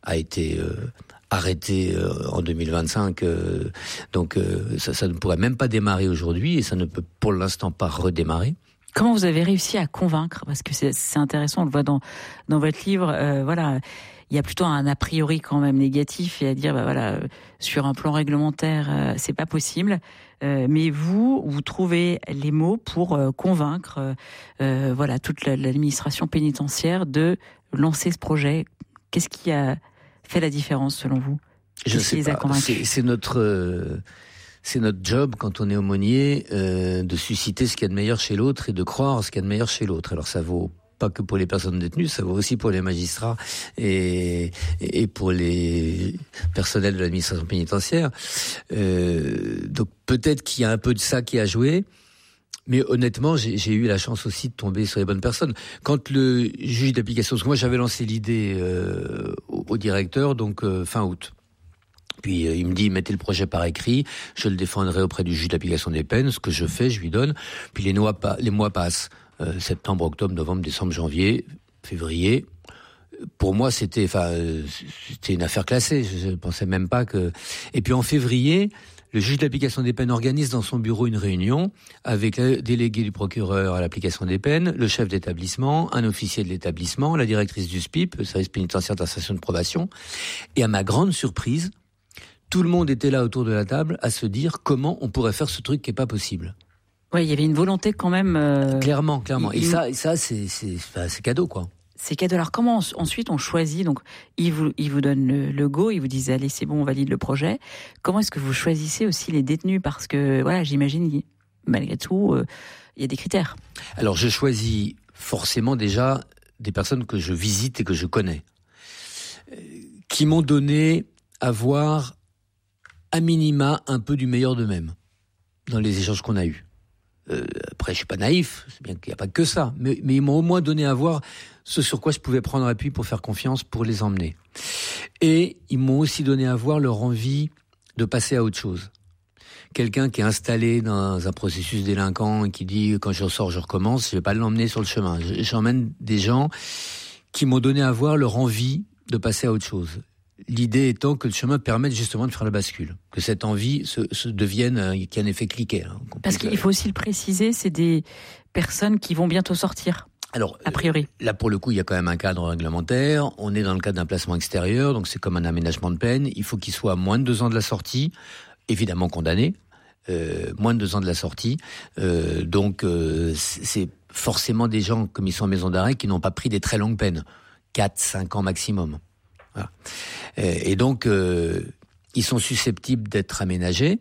a été arrêté en 2025, donc ça ne pourrait même pas démarrer aujourd'hui et ça ne peut pour l'instant pas redémarrer. Comment vous avez réussi à convaincre ? Parce que c'est intéressant, on le voit dans votre livre, voilà, il y a plutôt un a priori quand même négatif et à dire voilà, sur un plan réglementaire, c'est pas possible. Mais vous trouvez les mots pour convaincre voilà, toute l'administration pénitentiaire de lancer ce projet. Qu'est-ce qui a fait la différence selon vous ? Je sais pas. C'est notre job quand on est aumônier de susciter ce qu'il y a de meilleur chez l'autre et de croire ce qu'il y a de meilleur chez l'autre. Alors ça vaut pas que pour les personnes détenues, ça vaut aussi pour les magistrats et pour les personnels de l'administration pénitentiaire. Donc peut-être qu'il y a un peu de ça qui a joué. Mais honnêtement, j'ai eu la chance aussi de tomber sur les bonnes personnes. Quand le juge d'application, parce que moi j'avais lancé l'idée au directeur, donc fin août. Puis il me dit, mettez le projet par écrit, je le défendrai auprès du juge d'application des peines, ce que je fais, je lui donne. Puis les mois passent, septembre, octobre, novembre, décembre, janvier, février. Pour moi, c'était une affaire classée, je pensais même pas que... Et puis en février... Le juge de l'application des peines organise dans son bureau une réunion avec le délégué du procureur à l'application des peines, le chef d'établissement, un officier de l'établissement, la directrice du SPIP, le service pénitentiaire d'insertion de probation. Et à ma grande surprise, tout le monde était là autour de la table à se dire comment on pourrait faire ce truc qui est pas possible. Oui, il y avait une volonté quand même... Clairement. Et ça c'est cadeau, quoi. C'est cadeau. Alors comment ensuite on choisit ? Donc il vous donne le go, il vous dit allez c'est bon on valide le projet. Comment est-ce que vous choisissez aussi les détenus ? Parce que voilà, j'imagine malgré tout il y a des critères. Alors je choisis forcément déjà des personnes que je visite et que je connais, qui m'ont donné à voir à minima un peu du meilleur d'eux-mêmes dans les échanges qu'on a eus. Après, je suis pas naïf, c'est bien qu'il n'y a pas que ça, mais ils m'ont au moins donné à voir ce sur quoi je pouvais prendre appui pour faire confiance, pour les emmener. Et ils m'ont aussi donné à voir leur envie de passer à autre chose. Quelqu'un qui est installé dans un processus délinquant et qui dit quand je ressors, je recommence, je vais pas l'emmener sur le chemin. J'emmène des gens qui m'ont donné à voir leur envie de passer à autre chose. L'idée étant que le chemin permette justement de faire la bascule, que cette envie se devienne, qu'il y ait un effet cliquet. Parce qu'il faut aussi le préciser, c'est des personnes qui vont bientôt sortir. Alors, a priori. Là, pour le coup, il y a quand même un cadre réglementaire. On est dans le cadre d'un placement extérieur, donc c'est comme un aménagement de peine. Il faut qu'il soit à moins de 2 ans de la sortie, évidemment condamné, moins de 2 ans de la sortie. Donc, c'est forcément des gens, comme ils sont en maison d'arrêt, qui n'ont pas pris des très longues peines. 4-5 ans maximum. Voilà. Et donc, ils sont susceptibles d'être aménagés.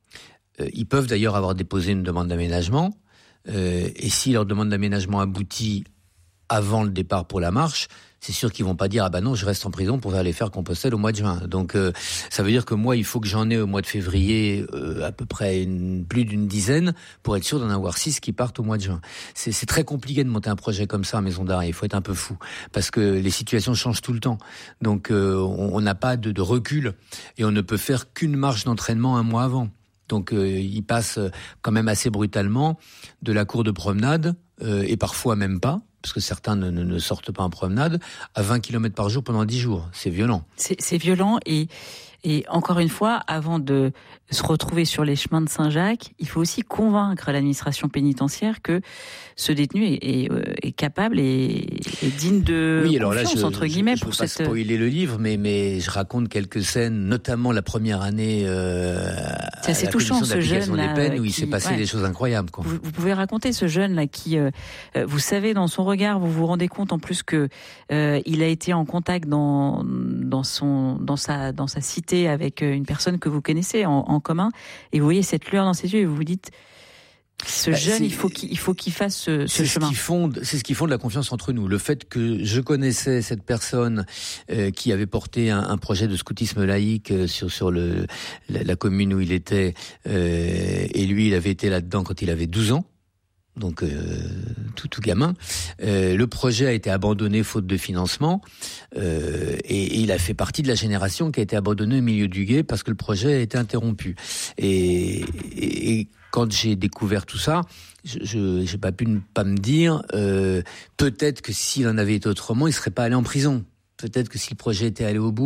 Ils peuvent d'ailleurs avoir déposé une demande d'aménagement. Et si leur demande d'aménagement aboutit avant le départ pour la marche, c'est sûr qu'ils vont pas dire « Ah ben non, je reste en prison pour aller faire Compostelle au mois de juin ». Donc, ça veut dire que moi, il faut que j'en ai au mois de février à peu près plus d'une dizaine pour être sûr d'en avoir 6 qui partent au mois de juin. C'est très compliqué de monter un projet comme ça en maison d'arrêt. Il faut être un peu fou parce que les situations changent tout le temps. Donc, on n'a pas de recul et on ne peut faire qu'une marche d'entraînement un mois avant. Donc, ils passent quand même assez brutalement de la cour de promenade, et parfois même pas, parce que certains ne sortent pas en promenade, à 20 km par jour pendant 10 jours. C'est violent. C'est violent et encore une fois, avant de se retrouver sur les chemins de Saint-Jacques, il faut aussi convaincre l'administration pénitentiaire que ce détenu est capable et digne de confiance, entre guillemets. Je ne veux pas spoiler le livre, mais je raconte quelques scènes, notamment la première année c'est assez touchant, ce jeune-là, des peines, où il s'est passé des choses incroyables. Quoi. Vous pouvez raconter ce jeune-là qui, vous savez, dans son regard, vous vous rendez compte en plus que il a été en contact dans sa cité avec une personne que vous connaissez en commun, et vous voyez cette lueur dans ses yeux et vous vous dites ce jeune, il faut qu'il fasse ce chemin. C'est ce qui fonde la confiance entre nous. Le fait que je connaissais cette personne qui avait porté un projet de scoutisme laïque sur la commune où il était, et lui il avait été là-dedans quand il avait 12 ans. Donc tout gamin. Le projet a été abandonné faute de financement, et il a fait partie de la génération qui a été abandonnée au milieu du gué parce que le projet a été interrompu. Et quand j'ai découvert tout ça, j'ai pas pu ne pas me dire peut-être que s'il en avait été autrement, il serait pas allé en prison. Peut-être que si le projet était allé au bout,